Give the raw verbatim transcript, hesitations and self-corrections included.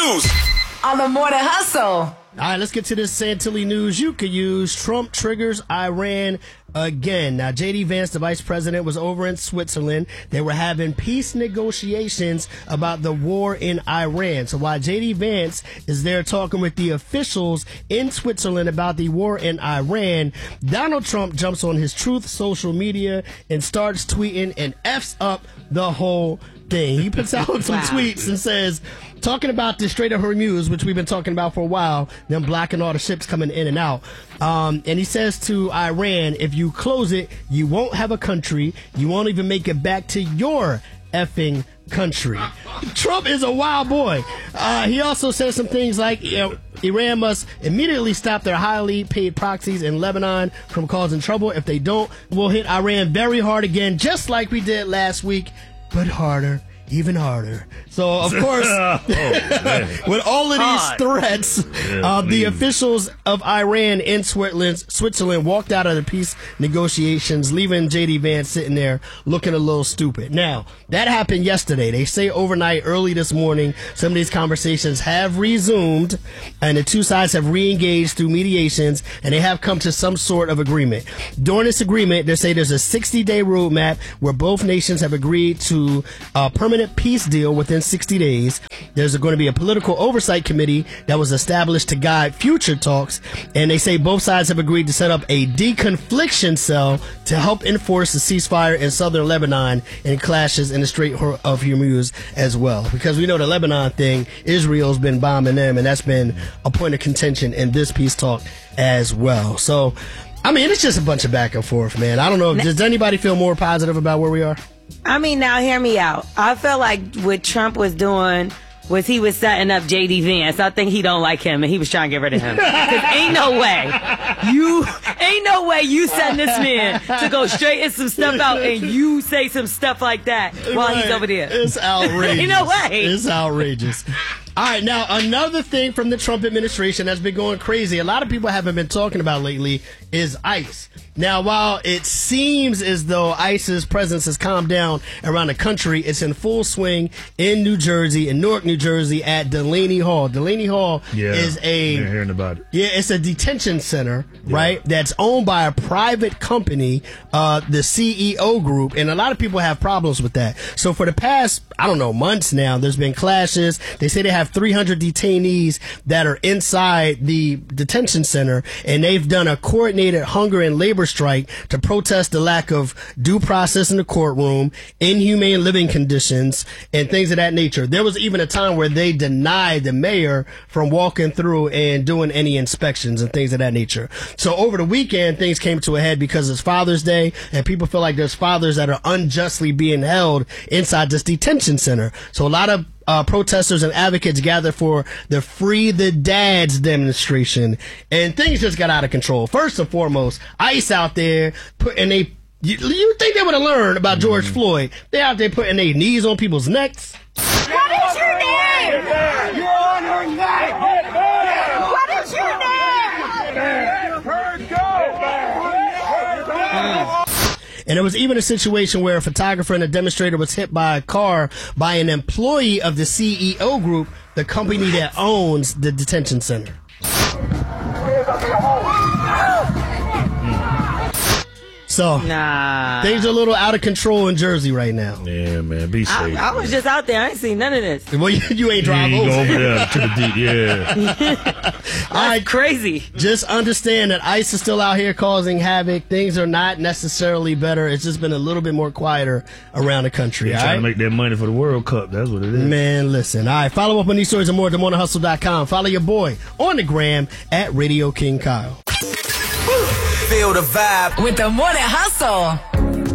news on the Morning Hustle. All right, let's get to this Santilli news you could use. Trump triggers Iran again. Now, J D. Vance, the vice president, was over in Switzerland. They were having peace negotiations about the war in Iran. So while J D. Vance is there talking with the officials in Switzerland about the war in Iran, Donald Trump jumps on his Truth social media and starts tweeting and F's up the whole thing. He puts out some wow. tweets and says, talking about the Strait of Hormuz, which we've been talking about for a while, them blocking all the ships coming in and out. Um, and he says to Iran, if you close it, you won't have a country. You won't even make it back to your effing country. Trump is a wild boy. Uh, he also says some things like, you know, Iran must immediately stop their highly paid proxies in Lebanon from causing trouble. If they don't, we'll hit Iran very hard again, just like we did last week, but harder. Even harder. So, of course, oh, with all of these threats, yeah, uh, the officials of Iran in Switzerland, Switzerland walked out of the peace negotiations, leaving J D. Vance sitting there looking a little stupid. Now, that happened yesterday. They say overnight, early this morning, some of these conversations have resumed, and the two sides have re-engaged through mediations, and they have come to some sort of agreement. During this agreement, they say there's a sixty-day roadmap where both nations have agreed to uh, permanent peace deal within sixty days. There's going to be a political oversight committee that was established to guide future talks, and they say both sides have agreed to set up a deconfliction cell to help enforce the ceasefire in southern Lebanon and clashes in the Strait of Hormuz as well. Because we know the Lebanon thing, Israel's been bombing them, and that's been a point of contention in this peace talk as well. So, I mean, it's just a bunch of back and forth, man. I don't know. Does anybody feel more positive about where we are? I mean, now hear me out. I feel like what Trump was doing was he was setting up J D. Vance. I think he don't like him, and he was trying to get rid of him. Because ain't no way you ain't no way you send this man to go straighten some stuff out, and you say some stuff like that while right. he's over there. It's outrageous. Ain't no way. It's outrageous. All right, now another thing from the Trump administration that's been going crazy, a lot of people haven't been talking about lately, is ICE. Now, while it seems as though ICE's presence has calmed down around the country, it's in full swing in New Jersey, in Newark, New Jersey, at Delaney Hall. Delaney Hall yeah, is a hearing about it. Yeah, it's a detention center, yeah. right? That's owned by a private company, uh, the C E O Group, and a lot of people have problems with that. So for the past, I don't know, months now, there's been clashes. They say they have three hundred detainees that are inside the detention center, and they've done a coordinated hunger and labor strike to protest the lack of due process in the courtroom, inhumane living conditions, and things of that nature. There was even a time where they denied the mayor from walking through and doing any inspections and things of that nature. So over the weekend, things came to a head because it's Father's Day, and people feel like there's fathers that are unjustly being held inside this detention center. So a lot of Uh, protesters and advocates gathered for the Free the Dads demonstration, and things just got out of control. First and foremost, ICE out there putting they you, you think they would have learned about George mm-hmm. Floyd? They out there putting their knees on people's necks. What is your name? You're on her neck. What is your name? Her go. And there was even a situation where a photographer and a demonstrator was hit by a car by an employee of the C E O Group, the company that owns the detention center. So, nah. things are a little out of control in Jersey right now. Yeah, man, be safe. I, I was just out there. I ain't seen none of this. Well, you, you ain't drive you over. Go over there to the deep, yeah. That's All right, crazy. Just understand that ICE is still out here causing havoc. Things are not necessarily better. It's just been a little bit more quieter around the country. They're all trying right? to make that money for the World Cup. That's what it is. Man, listen. All right, follow up on these stories and more at the morning hustle dot com. Follow your boy on the gram at Radio King Kyle. Feel the vibe with the Morning Hustle.